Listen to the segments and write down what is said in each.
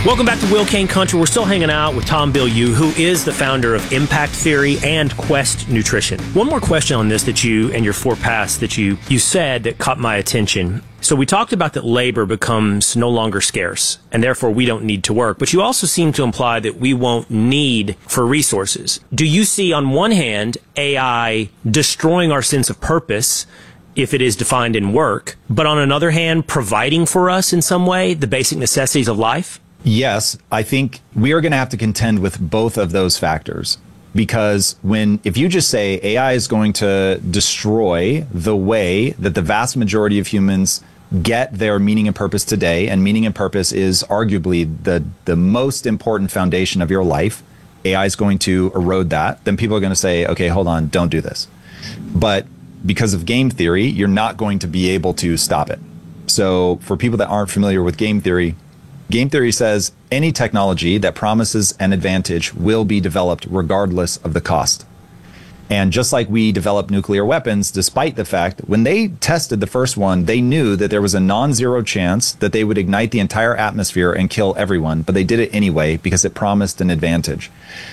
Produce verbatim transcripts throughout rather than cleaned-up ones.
Welcome back to Will Cain Country. We're still hanging out with Tom Bilyeu, who is the founder of Impact Theory and Quest Nutrition. One more question on this that you and your four paths that you, you said that caught my attention. So we talked about that labor becomes no longer scarce, and therefore we don't need to work. But you also seem to imply that we won't need for resources. Do you see, on one hand, A I destroying our sense of purpose if it is defined in work, but on another hand, providing for us in some way the basic necessities of life? Yes, I think we are going to have to contend with both of those factors, because when if you just say A I is going to destroy the way that the vast majority of humans get their meaning and purpose today, and meaning and purpose is arguably the the most important foundation of your life, A I is going to erode that, then people are going to say, okay, hold on, don't do this. But because of game theory, you're not going to be able to stop it. So for people that aren't familiar with game theory, game theory says any technology that promises an advantage will be developed regardless of the cost. And just like we developed nuclear weapons, despite the fact when they tested the first one, they knew that there was a non-zero chance that they would ignite the entire atmosphere and kill everyone, but they did it anyway because it promised an advantage.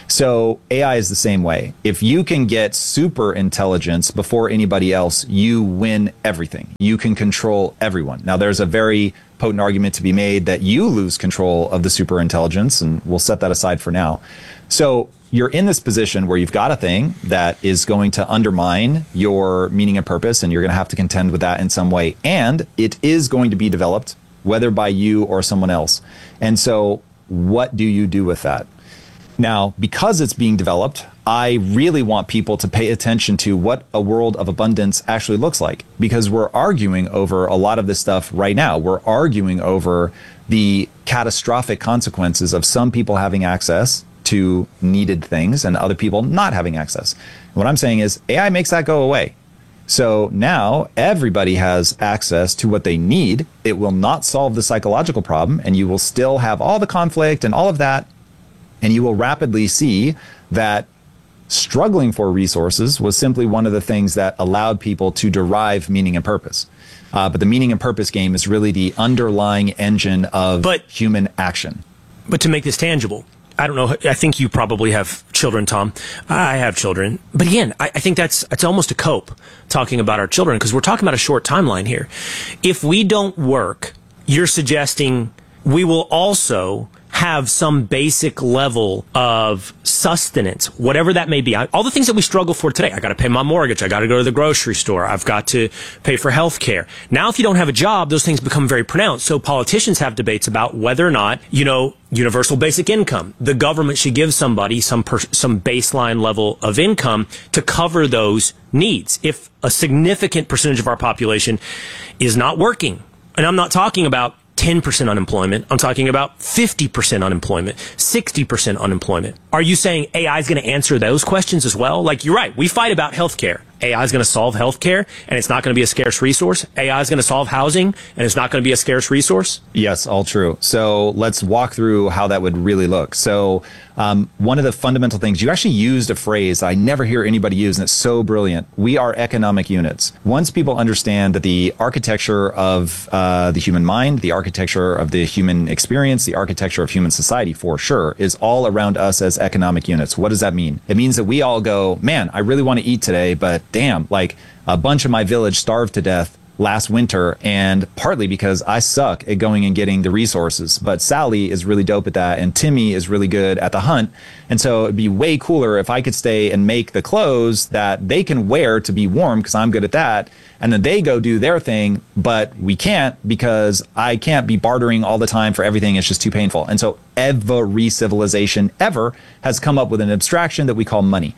So A I is the same way. If you can get super intelligence before anybody else, you win everything. You can control everyone. Now, there's a very potent argument to be made that you lose control of the super intelligence, and we'll set that aside for now. So you're in this position where you've got a thing that is going to undermine your meaning and purpose, and you're going to have to contend with that in some way. And it is going to be developed, whether by you or someone else. And so what do you do with that? Now, because it's being developed, I really want people to pay attention to what a world of abundance actually looks like, because we're arguing over a lot of this stuff right now. We're arguing over the catastrophic consequences of some people having access to needed things and other people not having access. What I'm saying is A I makes that go away. So now everybody has access to what they need. It will not solve the psychological problem, and you will still have all the conflict and all of that. And you will rapidly see that struggling for resources was simply one of the things that allowed people to derive meaning and purpose. Uh, but the meaning and purpose game is really the underlying engine of but, human action. But to make this tangible, I don't know. I think you probably have children, Tom. I have children. But again, I, I think that's, that's almost a cope talking about our children, because we're talking about a short timeline here. If we don't work, you're suggesting we will also have some basic level of sustenance, whatever that may be. I, all the things that we struggle for today. I got to pay my mortgage. I got to go to the grocery store. I've got to pay for health care. Now, if you don't have a job, those things become very pronounced. So politicians have debates about whether or not, you know, universal basic income. The government should give somebody some per, some baseline level of income to cover those needs. If a significant percentage of our population is not working, and I'm not talking about ten percent unemployment. I'm talking about fifty percent unemployment, sixty percent unemployment. Are you saying A I is going to answer those questions as well? Like, you're right. We fight about healthcare. A I is going to solve healthcare, and it's not going to be a scarce resource. A I is going to solve housing, and it's not going to be a scarce resource. Yes, all true. So let's walk through how that would really look. So um, one of the fundamental things, you actually used a phrase I never hear anybody use, and it's so brilliant. We are economic units. Once people understand that the architecture of uh, the human mind, the architecture of the human experience, the architecture of human society, for sure, is all around us as economic units. What does that mean? It means that we all go, man, I really want to eat today, but damn, like a bunch of my village starved to death last winter, and partly because I suck at going and getting the resources. But Sally is really dope at that, and Timmy is really good at the hunt. And so it'd be way cooler if I could stay and make the clothes that they can wear to be warm, because I'm good at that. And then they go do their thing, but we can't, because I can't be bartering all the time for everything. It's just too painful. And so every civilization ever has come up with an abstraction that we call money.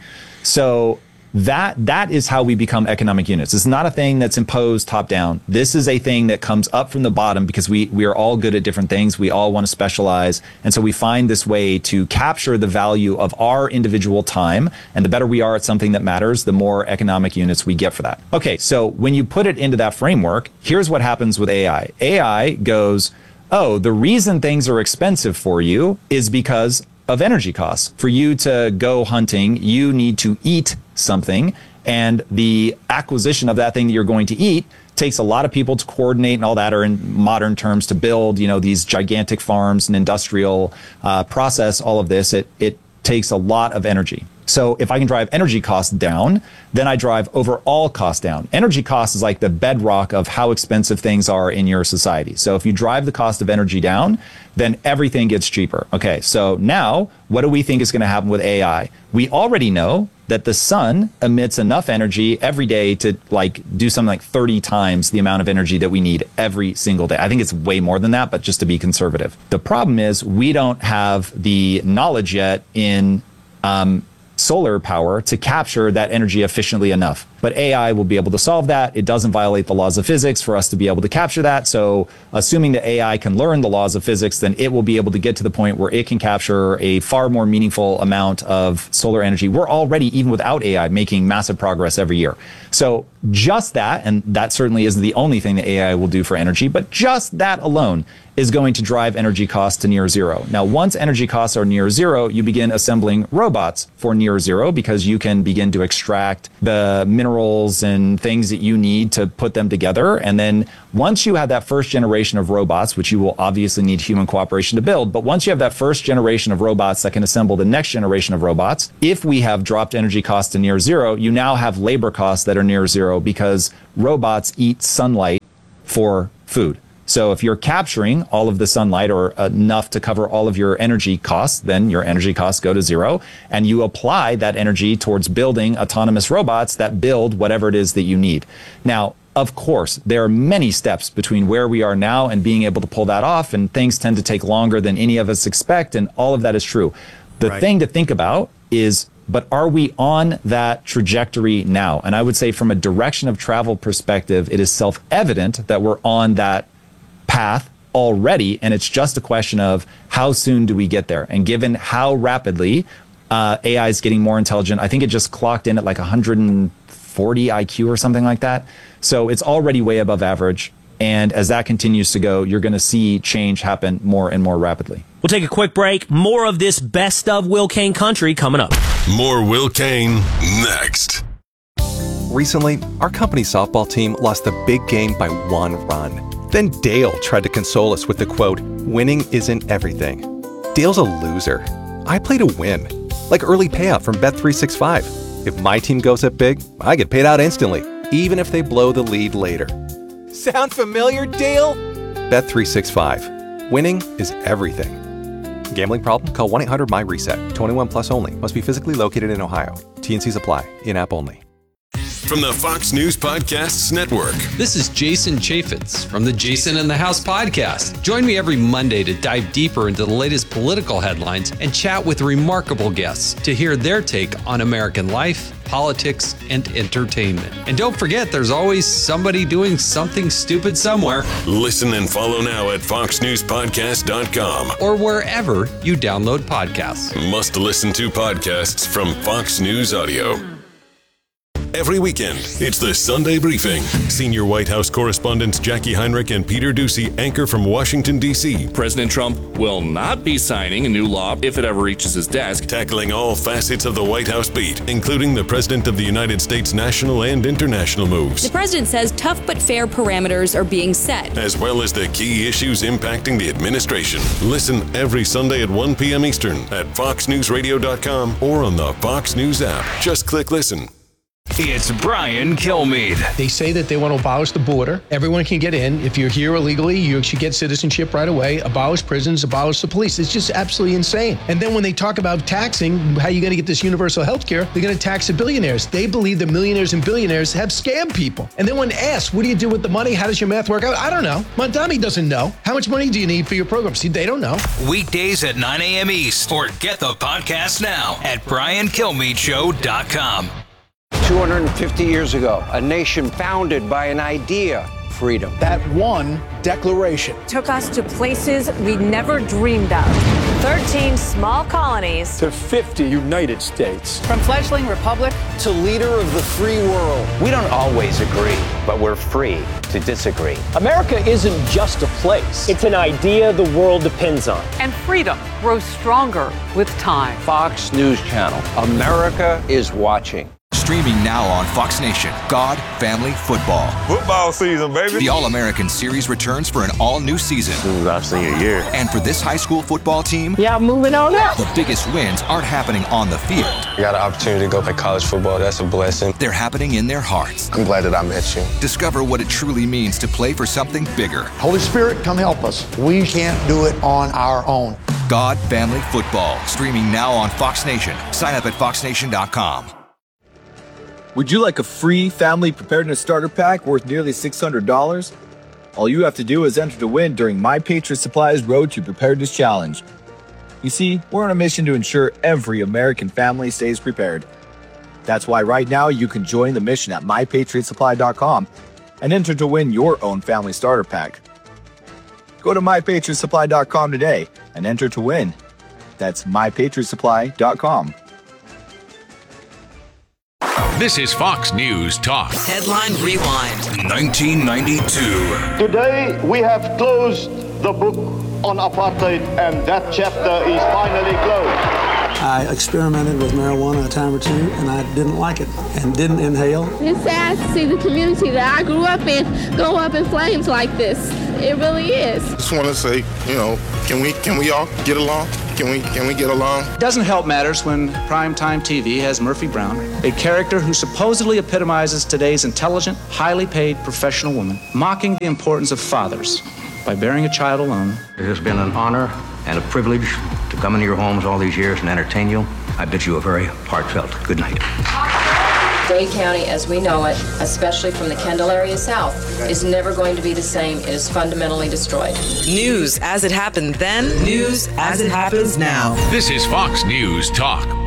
So That that is how we become economic units. It's not a thing that's imposed top down. This is a thing that comes up from the bottom, because we we are all good at different things. We all want to specialize. And so we find this way to capture the value of our individual time. And the better we are at something that matters, the more economic units we get for that. Okay, so when you put it into that framework, here's what happens with A I. A I goes, oh, the reason things are expensive for you is because of energy costs. For you to go hunting, you need to eat something, and the acquisition of that thing that you're going to eat takes a lot of people to coordinate, and all that are in modern terms to build, you know, these gigantic farms and industrial uh, process all of this. It it takes a lot of energy. So if I can drive energy costs down, then I drive overall costs down. Energy cost is like the bedrock of how expensive things are in your society. So if you drive the cost of energy down, then everything gets cheaper. Okay, so now what do we think is going to happen with A I? We already know that the sun emits enough energy every day to like do something like thirty times the amount of energy that we need every single day. I think it's way more than that, but just to be conservative. The problem is we don't have the knowledge yet in um, solar power to capture that energy efficiently enough. But A I will be able to solve that. It doesn't violate the laws of physics for us to be able to capture that. So assuming that A I can learn the laws of physics, then it will be able to get to the point where it can capture a far more meaningful amount of solar energy. We're already, even without A I, making massive progress every year. So just that, and that certainly isn't the only thing that A I will do for energy, but just that alone is going to drive energy costs to near zero. Now, once energy costs are near zero, you begin assembling robots for near zero because you can begin to extract the minerals and things that you need to put them together. And then once you have that first generation of robots, which you will obviously need human cooperation to build, but once you have that first generation of robots that can assemble the next generation of robots, if we have dropped energy costs to near zero, you now have labor costs that are near zero because robots eat sunlight for food. So if you're capturing all of the sunlight or enough to cover all of your energy costs, then your energy costs go to zero, and you apply that energy towards building autonomous robots that build whatever it is that you need. Now, of course, there are many steps between where we are now and being able to pull that off, and things tend to take longer than any of us expect, and all of that is true. The right. thing to think about is, but are we on that trajectory now? And I would say from a direction of travel perspective, it is self-evident that we're on that path already, and it's just a question of how soon do we get there. And given how rapidly uh, A I is getting more intelligent, I think it just clocked in at like one hundred forty I Q or something like that. So it's already way above average. And as that continues to go, you're going to see change happen more and more rapidly. We'll take a quick break. More of this best of Will Cain country coming up. More Will Cain next. Recently, our company softball team lost the big game by one run. Then Dale tried to console us with the quote, "Winning isn't everything." Dale's a loser. I play to win, like early payout from Bet three sixty-five. If my team goes up big, I get paid out instantly, even if they blow the lead later. Sound familiar, Dale? Bet three sixty-five. Winning is everything. Gambling problem? Call one eight hundred M Y reset. twenty-one plus only. Must be physically located in Ohio. T and Cs apply. In-app only. From the Fox News Podcasts Network. This is Jason Chaffetz from the Jason in the House podcast. Join me every Monday to dive deeper into the latest political headlines and chat with remarkable guests to hear their take on American life, politics, and entertainment. And don't forget, there's always somebody doing something stupid somewhere. Listen and follow now at fox news podcast dot com or wherever you download podcasts. Must listen to podcasts from Fox News Audio. Every weekend, it's the Sunday Briefing. Senior White House correspondents Jackie Heinrich and Peter Doocy anchor from Washington, D C President Trump will not be signing a new law if it ever reaches his desk. Tackling all facets of the White House beat, including the President of the United States national and international moves. The president says tough but fair parameters are being set, as well as the key issues impacting the administration. Listen every Sunday at one p.m. Eastern at fox news radio dot com or on the Fox News app. Just click listen. It's Brian Kilmeade. They say that they want to abolish the border. Everyone can get in. If you're here illegally, you should get citizenship right away. Abolish prisons, abolish the police. It's just absolutely insane. And then when they talk about taxing, how are you going to get this universal health care? They're going to tax the billionaires. They believe the millionaires and billionaires have scammed people. And then when asked, what do you do with the money? How does your math work out? I don't know. Mondami doesn't know. How much money do you need for your program? See, they don't know. Weekdays at nine a.m. East. Or get the podcast now at brian kilmeade show dot com. two hundred fifty years ago, a nation founded by an idea, freedom. That one declaration took us to places we never dreamed of. thirteen small colonies to fifty United States. From fledgling republic to leader of the free world. We don't always agree, but we're free to disagree. America isn't just a place. It's an idea the world depends on. And freedom grows stronger with time. Fox News Channel. America is watching. Streaming now on Fox Nation. God, Family, Football. Football season, baby. The All-American Series returns for an all-new season. This is our senior year. And for this high school football team, yeah, moving on up. The biggest wins aren't happening on the field. I got an opportunity to go play college football. That's a blessing. They're happening in their hearts. I'm glad that I met you. Discover what it truly means to play for something bigger. Holy Spirit, come help us. We can't do it on our own. God, Family, Football. Streaming now on Fox Nation. Sign up at fox nation dot com. Would you like a free family preparedness starter pack worth nearly six hundred dollars? All you have to do is enter to win during My Patriot Supply's Road to Preparedness Challenge. You see, we're on a mission to ensure every American family stays prepared. That's why right now you can join the mission at my patriot supply dot com and enter to win your own family starter pack. Go to my patriot supply dot com today and enter to win. That's my patriot supply dot com. This is Fox News Talk. Headline Rewind. nineteen ninety-two. Today we have closed the book on apartheid, and that chapter is finally closed. I experimented with marijuana a time or two, and I didn't like it and didn't inhale. It's sad to see the community that I grew up in go up in flames like this. It really is. Just want to say, you know, can we can we all get along? Can we can we get along? It doesn't help matters when primetime T V has Murphy Brown, a character who supposedly epitomizes today's intelligent, highly paid professional woman, mocking the importance of fathers by bearing a child alone. It has been an honor and a privilege to come into your homes all these years and entertain you. I bid you a very heartfelt good night. Dade County, as we know it, especially from the Kendall area south, is never going to be the same. It is fundamentally destroyed. News as it happened then, news as it happens now. This is Fox News Talk.